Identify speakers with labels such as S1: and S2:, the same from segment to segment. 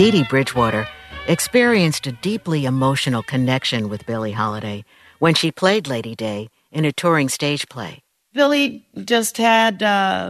S1: Dee Dee Bridgewater experienced a deeply emotional connection with Billie Holiday when she played Lady Day in a touring stage play.
S2: Billie just had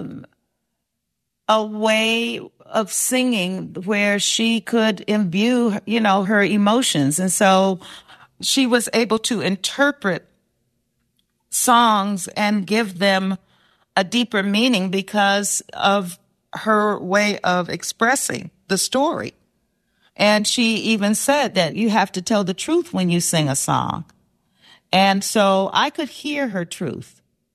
S2: a way of singing where she could imbue, her emotions. And so she was able to interpret songs and give them a deeper meaning because of her way of expressing the story. And she even said that you have to tell the truth when you sing a song. And so I could hear her truth.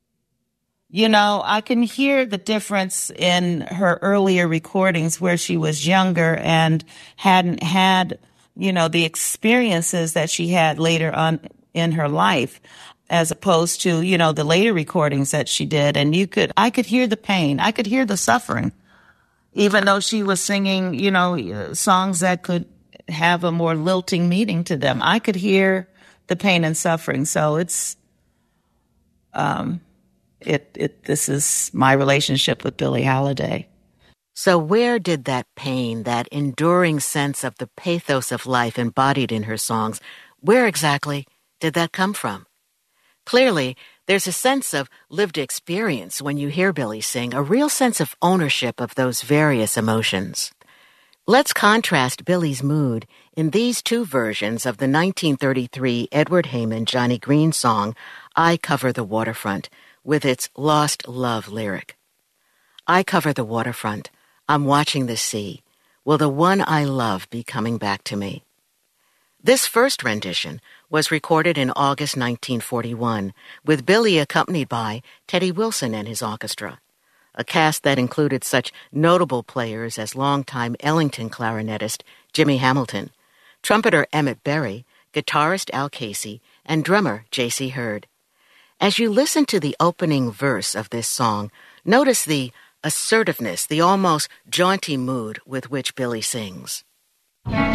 S2: I can hear the difference in her earlier recordings where she was younger and hadn't had, the experiences that she had later on in her life, as opposed to, the later recordings that she did. And I could hear the pain. I could hear the suffering, even though she was singing, songs that could have a more lilting meaning to them. I could hear the pain and suffering. So it's, this is my relationship with Billie Holiday.
S1: So where did that pain, that enduring sense of the pathos of life embodied in her songs, where exactly did that come from? Clearly, there's a sense of lived experience when you hear Billie sing, a real sense of ownership of those various emotions. Let's contrast Billie's mood in these two versions of the 1933 Edward Heyman-Johnny Green song, I Cover the Waterfront, with its lost love lyric. I cover the waterfront. I'm watching the sea. Will the one I love be coming back to me? This first rendition was recorded in August 1941, with Billie accompanied by Teddy Wilson and his orchestra, a cast that included such notable players as longtime Ellington clarinetist Jimmy Hamilton, trumpeter Emmett Berry, guitarist Al Casey, and drummer J.C. Hurd. As you listen to the opening verse of this song, notice the assertiveness, the almost jaunty mood with which Billie sings.